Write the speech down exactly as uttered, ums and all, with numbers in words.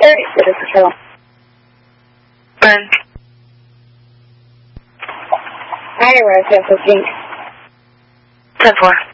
This is Phil. Ben. Hi, Rose. fifteen. ten four.